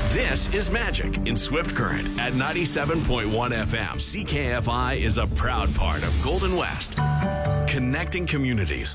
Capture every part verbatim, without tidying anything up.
This is Magic in Swift Current at ninety-seven point one F M. C K F I is a proud part of Golden West, connecting communities.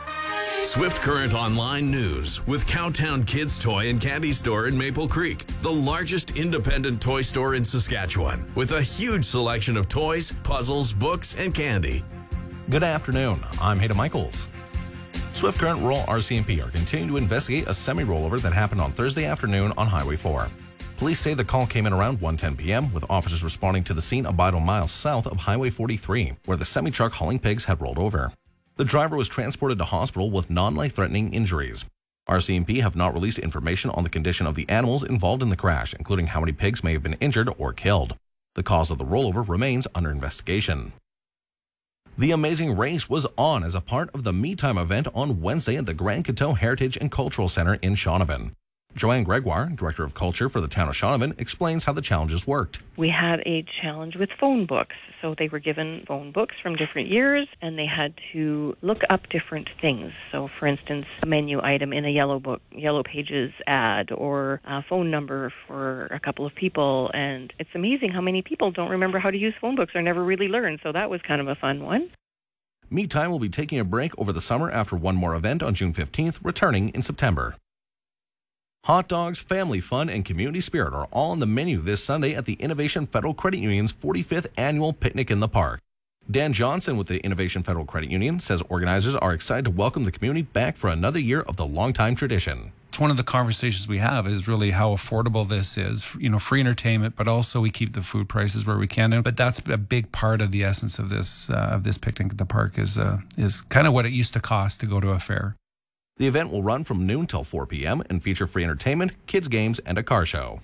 Swift Current Online News with Cowtown Kids Toy and Candy Store in Maple Creek, the largest independent toy store in Saskatchewan, with a huge selection of toys, puzzles, books, and candy. Good afternoon. I'm Hayden Michaels. Swift Current Rural R C M P are continuing to investigate a semi-rollover that happened on Thursday afternoon on Highway four. Police say the call came in around one ten p.m., with officers responding to the scene about a mile south of Highway forty-three, where the semi-truck hauling pigs had rolled over. The driver was transported to hospital with non-life-threatening injuries. R C M P have not released information on the condition of the animals involved in the crash, including how many pigs may have been injured or killed. The cause of the rollover remains under investigation. The Amazing Race was on as a part of the Me Time event on Wednesday at the Grand Coteau Heritage and Cultural Center in Shaunavon. Joanne Gregoire, Director of Culture for the town of Shaunavon, explains how the challenges worked. We had a challenge with phone books. So they were given phone books from different years, and they had to look up different things. So, for instance, a menu item in a yellow book, yellow pages ad, or a phone number for a couple of people. And it's amazing how many people don't remember how to use phone books or never really learned. So that was kind of a fun one. Me Time will be taking a break over the summer after one more event on June fifteenth, returning in September. Hot dogs, family fun, and community spirit are all on the menu this Sunday at the Innovation Federal Credit Union's forty-fifth Annual Picnic in the Park. Dan Johnson with the Innovation Federal Credit Union says organizers are excited to welcome the community back for another year of the longtime tradition. It's one of the conversations we have is really how affordable this is, you know, free entertainment, but also we keep the food prices where we can. But that's a big part of the essence of this uh, of this picnic at the park is uh, is kind of what it used to cost to go to a fair. The event will run from noon till four p.m. and feature free entertainment, kids' games, and a car show.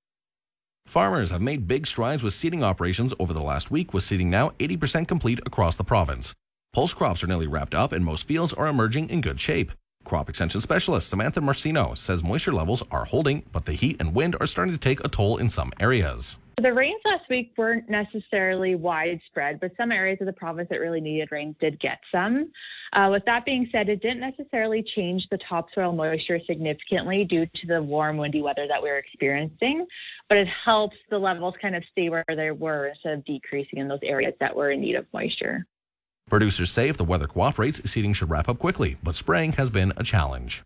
Farmers have made big strides with seeding operations over the last week, with seeding now eighty percent complete across the province. Pulse crops are nearly wrapped up and most fields are emerging in good shape. Crop extension specialist Samantha Marcino says moisture levels are holding, but the heat and wind are starting to take a toll in some areas. The rains last week weren't necessarily widespread, but some areas of the province that really needed rain did get some. Uh, with that being said, it didn't necessarily change the topsoil moisture significantly due to the warm, windy weather that we were experiencing, but it helps the levels kind of stay where they were instead of decreasing in those areas that were in need of moisture. Producers say if the weather cooperates, seeding should wrap up quickly, but spraying has been a challenge.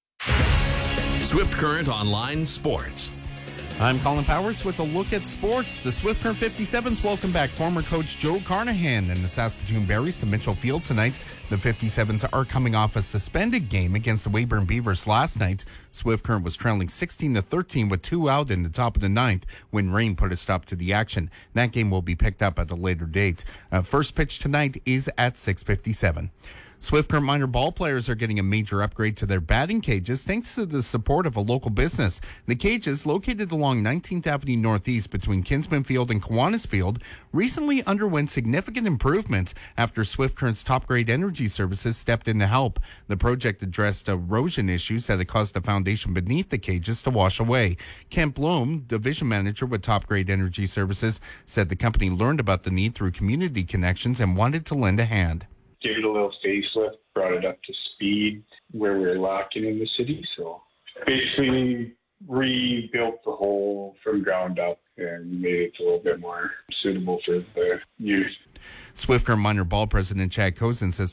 Swift Current Online Sports. I'm Colin Powers with a look at sports. The Swift Current fifty-sevens welcome back former coach Joe Carnahan and the Saskatoon Berries to Mitchell Field tonight. The fifty-sevens are coming off a suspended game against the Weyburn Beavers last night. Swift Current was trailing sixteen to thirteen with two out in the top of the ninth when rain put a stop to the action. That game will be picked up at a later date. Uh, first pitch tonight is at six fifty-seven. Swift Current minor ball players are getting a major upgrade to their batting cages thanks to the support of a local business. The cages, located along nineteenth Avenue Northeast between Kinsman Field and Kiwanis Field, recently underwent significant improvements after Swift Current's Top Grade Energy Services stepped in to help. The project addressed erosion issues that had caused the foundation beneath the cages to wash away. Kent Bloom, division manager with Top Grade Energy Services, said the company learned about the need through community connections and wanted to lend a hand. Gave it a little facelift, brought it up to speed where we were lacking in the city. So basically rebuilt the whole from ground up and made it a little bit more suitable for the youth. Swift Current minor ball president Chad Cozen says